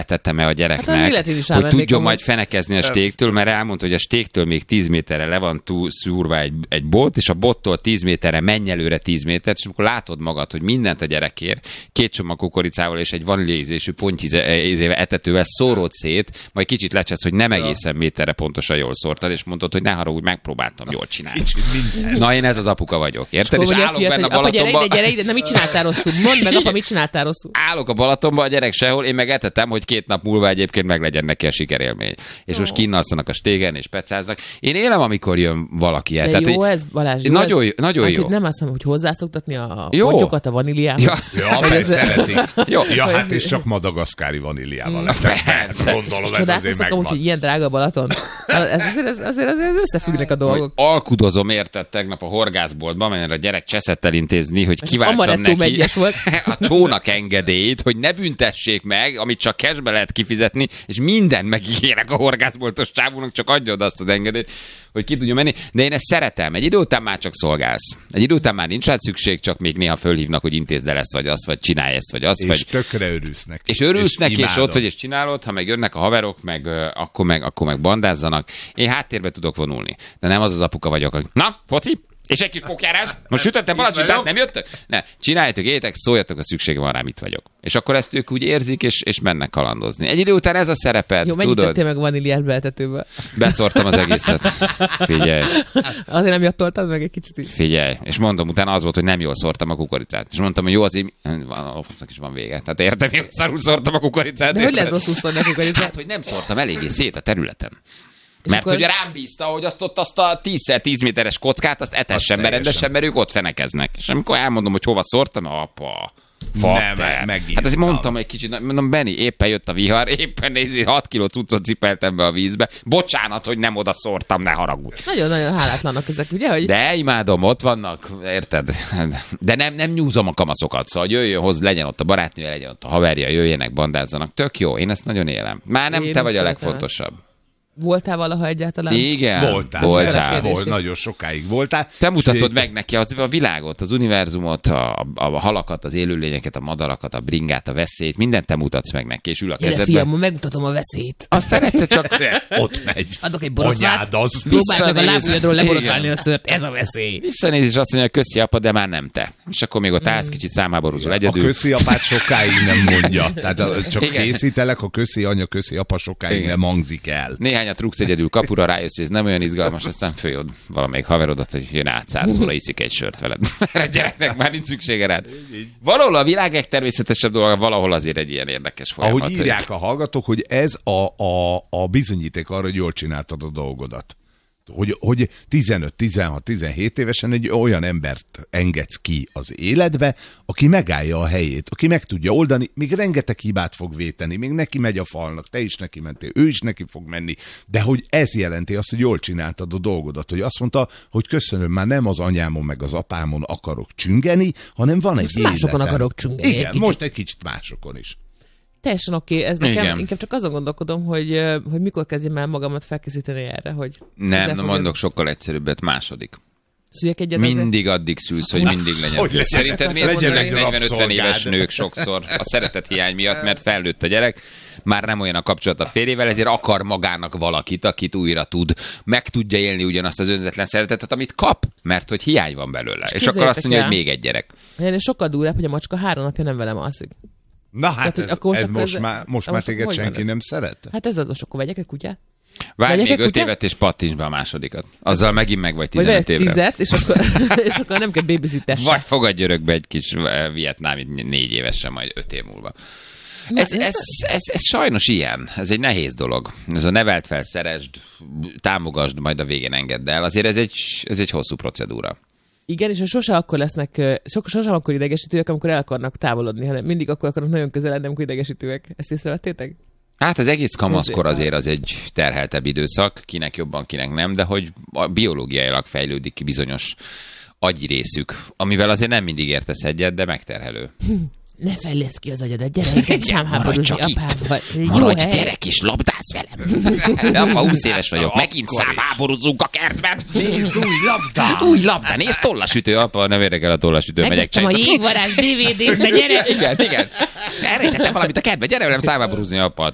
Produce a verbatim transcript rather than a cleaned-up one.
letettem-e a gyereknek, hát, hogy tudjon majd fenekezni a stégtől, mert elmondta, hogy a stégtől még tíz méterre le van túl szúrva egy, egy bot, és a bottól tíz méterre menj előre tíz métert, és amikor látod magad, hogy mindent a gyerek ér, két csomag kukoricával és egy vaníliaízésű pontyízével etetővel szórod szét, majd kicsit lecsetsz, hogy nem egészen méterre pontosan jól szórtad, és mondod, hogy ne haragudj, megpróbáltam jól csinálni. Na, én ez az apuka vagyok, érted? És, és állok fiat, benne a Balatonban. Apa, gyere ide, gyere ide, na mit csináltál rosszul? Mondd meg, apa, mit csináltál rosszul? Állok a Balatonban, a gyerek sehol, én meg etetem, hogy két nap múlva egyébként meglegyen neki a sikerélmény. És oh. most kinnalszanak a stégen, és pecáznak. Én élem, amikor jön valaki. De tehát, jó ez, Balázs, jó nagyon, ez, nagyon hát, jó. Nem azt mondom, hogy hozzászoktatni a pontyokat a vaníliához. Ja, ja mert szeretik. Jó. Ja, hát és csak madagaszkári vaníliával lettek. Persze. Gondolom, ez azért megvan. Amúgy, hogy ilyen drága Balaton. Ez, azért, ez, azért, azért összefüggnek a dolgok. Alkudozom, érted, tegnap a horgászboltban, mert a gyerek cseszettel intézni, hogy kiváltsam neki a csónak engedélyt, hogy ne büntessék meg, amit csak cashbe lehet kifizetni, és mindent megígérek a horgászboltos csávónak, csak adja oda azt az engedélyt, hogy ki tudja menni. De én ezt szeretem. Egy idő után már csak szolgálsz. Egy idő után már nincs rá szükség, csak még néha fölhívnak, hogy intézd el ezt, vagy azt, vagy csinálj ezt, vagy azt. És vagy... tökre örülsz És örülsz neki, és ott, hogy és csinálod, ha meg jönnek a haverok, meg, akkor, meg, akkor meg bandázzanak. Én háttérbe tudok vonulni. De nem az az apuka vagyok, hogy na, foci, és egy kis pókjárás. Most sütöttem palacsintát, nem jöttök? Ne, csináljátok, étek, szóljatok, a szükség van rám, itt vagyok. És akkor ezt ők úgy érzik, és, és mennek kalandozni. Egy idő után ez a szereped, jó, tudod? Jó, mennyit tettél meg vaníliás beeltetőből? Beszórtam az egészet. Figyelj. Azért nem jattoltad meg egy kicsit is? Figyelj. És mondom, utána az volt, hogy nem jól szórtam a kukoricát. És mondtam, hogy jó, azért a fasznak is van vége. Tehát értem, hogy szarul szórtam a kukoricát. De hogy lehet rosszul szórni a kukoricát? Hát, hogy nem szórtam eléggé szét a területen. Mert akkor... ugye rám bízta, hogy azt ott azt a tízszer tíz méteres kockát, azt etessen be rendesen, mert ők ott fenekeznek. És amikor elmondom, hogy hova szórtam, apa, fater. Nem, hát azért mondtam egy kicsit, mondom, Benni, éppen jött a vihar, éppen nézi, hat kiló cuccot cipeltem be a vízbe. Bocsánat, hogy nem oda szórtam, ne haragudj. Nagyon-nagyon hálátlanak ezek, ugye? Hogy... De imádom, ott vannak, érted? De nem, nem nyúzom a kamaszokat, szóval jöjjön hozzá, legyen ott a barátnője, legyen ott a haverja, jöjjenek, bandázzanak. Tök jó, én ezt nagyon élem. Már nem én te vagy a legfontosabb. Voltál valaha egyáltalán? Igen. Voltál. Voltál. Volt, nagyon sokáig voltál. Te mutatod meg neki az, a világot, az univerzumot, a, a, a halakat, az élőlényeket, a madarakat, a bringát, a veszélyt, mindent te mutatsz meg neki, és ül a kezedbe. Gyere, fiam, megmutatom a veszélyt. Aztán egyszer csak ott megy. Adok egy borotvát, az. próbáld meg a lábujjadról leborotválni a szört, ez a veszély. Visszanéz, és azt mondja, köszi apa, de már nem te. És akkor még ott állsz, kicsit számháborúzol egyedül. A köszi apát sokáig nem mondja. Tehát a, csak igen. Készítelek, a köszi anya, köszi apa sokáig igen. Nem hangzik el. Néhányat rúgsz egyedül kapura, rájössz, hogy ez nem olyan izgalmas, aztán följöd valamelyik haverodat, hogy jön átszázszóra, iszik egy sört veled. Erre gyereknek már nincs szüksége rád. Valahol a világ legtermészetesebb dolga, valahol azért egy ilyen érdekes folyamat. Ahogy írják a hallgatók, hogy ez a, a, a bizonyíték arra, hogy jól csináltad a dolgodat. Hogy, hogy tizenöt, tizenhat, tizenhét évesen egy olyan embert engedsz ki az életbe, aki megállja a helyét, aki meg tudja oldani, még rengeteg hibát fog véteni, még neki megy a falnak, te is neki mentél, ő is neki fog menni, de hogy ez jelenti azt, hogy jól csináltad a dolgodat, hogy azt mondta, hogy köszönöm, már nem az anyámon meg az apámon akarok csüngeni, hanem van egy életem. Másokon akarok csüngeni. Igen, egy most egy kicsit másokon is. Teljesen oké, okay. Ez nekem igen. Inkább csak azon gondolkodom, hogy, hogy mikor kezdjem el magamat felkészíteni erre, hogy... Nem, nem mondok sokkal egyszerűbbet, második. Szüljek egyet mindig azért? Addig szülsz, hogy mindig legyen. Hogy szerinted miért mondják negyven-ötven éves nők sokszor a szeretethiány miatt, mert felnőtt a gyerek, már nem olyan a kapcsolat a férjével, ezért akar magának valakit, akit újra tud, meg tudja élni ugyanazt az önzetlen szeretetet, amit kap, mert hogy hiány van belőle. És, és akkor azt mondja, el, hogy még egy gyerek. Én sokkal durvább, hogy a macska három napja nem velem alszik. Na hát tehát, ez, ez most, ez, már, most már téged senki nem szeret? Hát ez az, most akkor vegyek egy kutyát? Várj még öt évet, és pattints be a másodikat. Azzal megint meg vagy tizenöt évre. Vagy tízet, és akkor, és akkor nem kell babysittesse. Vagy fogadj örökbe egy kis vietnámi négy évesen, majd öt év múlva. Ez, ez, ez, ez sajnos ilyen. Ez egy nehéz dolog. Ez a nevelt fel, szeresd, támogasd, majd a végén engedd el. Azért ez egy, ez egy hosszú procedúra. Igen, és sose akkor lesznek, sosem akkor idegesítőek, amikor el akarnak távolodni, hanem mindig akkor akarnak nagyon közel lenni, amikor idegesítőek. Ezt észrevettétek? Hát az egész kamaszkor azért az egy terheltebb időszak, kinek jobban, kinek nem, de hogy biológiailag fejlődik ki bizonyos agyi részük, amivel azért nem mindig értesz egyet, de megterhelő. Ne fejleszd ki az agyadat, gyere, inkább számháborúzni apával. Maradj, gyerek is, labdász velem. Apa, húsz éves vagyok, megint számháborúzunk a kertben. Nézd, új labda. Új labda, nézd, tollasütő, apa, nem érdekel a tollasütő, megyek. Megvettem a jégvarázs dé vé dét, de gyere. Igen, igen. Elrejtettem valamit a kertbe, gyere velem számháborúzni, apa.